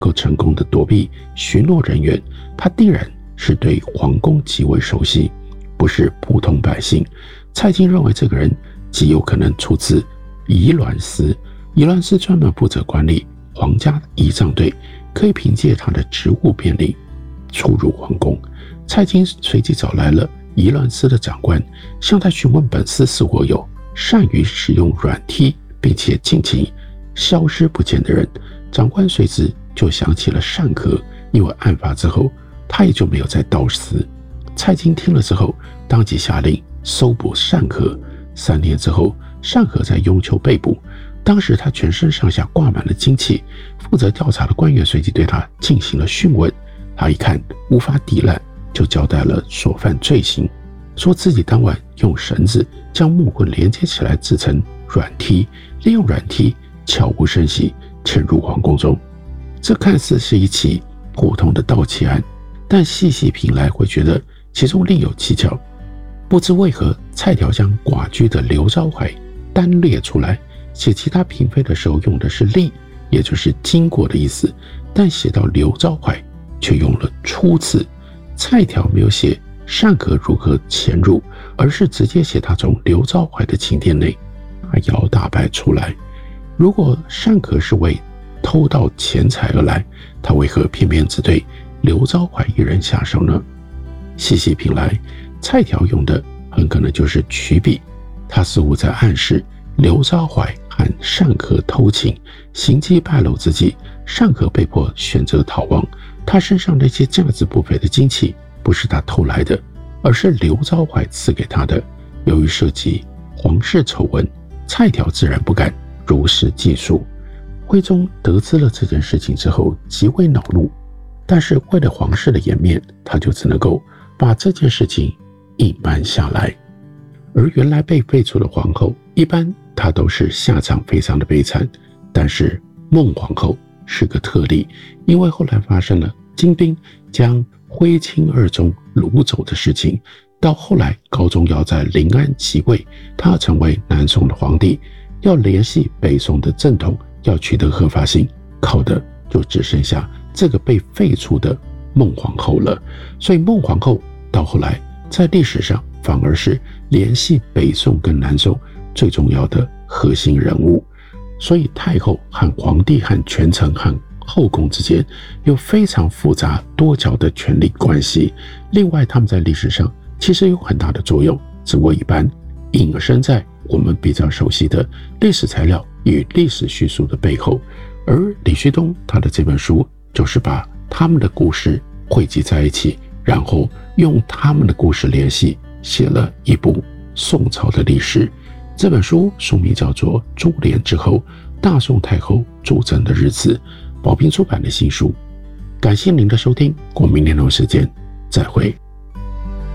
够成功的躲避巡逻人员，他定然是对皇宫极为熟悉，不是普通百姓。蔡京认为这个人极有可能出自仪鸾司，仪鸾司专门负责管理皇家仪仗队，可以凭借他的职务便利出入皇宫。蔡京随即找来了仪鸾司的长官，向他询问本司是否有善于使用软梯并且近期消失不见的人。长官随之就想起了单可，因为案发之后他也就没有再到司。蔡京听了之后，当即下令搜捕单可。3天之后，单可在雍丘被捕，当时他全身上下挂满了金器，负责调查的官员随即对他进行了讯问。他一看无法抵赖，就交代了所犯罪行，说自己当晚用绳子将木棍连接起来制成软梯，利用软梯悄无声息潜入皇宫中。这看似是一起普通的盗窃案，但细细品来会觉得其中另有蹊跷。不知为何蔡条将寡居的刘昭怀单列出来，写其他嫔妃的时候用的是历，也就是经过的意思，但写到刘昭怀却用了初次。蔡条没有写单可如何潜入，而是直接写他从刘昭怀的寝殿内大摇大摆出来。如果单可是为偷盗钱财而来，他为何偏偏只对刘昭怀一人下手呢？细细品来，蔡条用的很可能就是曲笔，他似乎在暗示刘昭怀和单可偷情，行迹败露之际，单可被迫选择逃亡。他身上那些价值不菲的金器不是他偷来的，而是刘昭怀赐给他的。由于涉及皇室丑闻，蔡条自然不敢如实记述。徽宗得知了这件事情之后极为恼怒，但是为了皇室的颜面，他就只能够把这件事情隐瞒下来。而原来被废除的皇后，一般她都是下场非常的悲惨，但是孟皇后是个特例，因为后来发生了金兵将徽钦二宗掳走的事情，到后来高宗要在临安即位，他要成为南宋的皇帝，要联系北宋的正统，要取得合法性，靠的就只剩下这个被废除的孟皇后了。所以孟皇后到后来在历史上反而是联系北宋跟南宋最重要的核心人物。所以太后和皇帝和权臣和后宫之间有非常复杂多角的权力关系。另外他们在历史上其实有很大的作用，只不过一般隐身在我们比较熟悉的历史材料与历史叙述的背后。而李旭东他的这本书就是把他们的故事汇集在一起，然后用他们的故事联系，写了一部宋朝的历史。这本书书名叫做《株连之后：大宋太后主政的日子》，宝瓶出版的新书。感谢您的收听，我们明天同一时间再会。